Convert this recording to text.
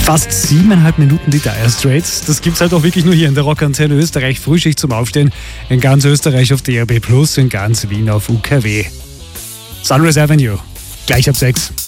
Fast 7,5 Minuten die Dire Straits. Das gibt's halt auch wirklich nur hier in der Rockantenne Österreich. Frühschicht zum Aufstehen. In ganz Österreich auf DAB+, in ganz Wien auf UKW. Sunrise Avenue. Gleich ab 6.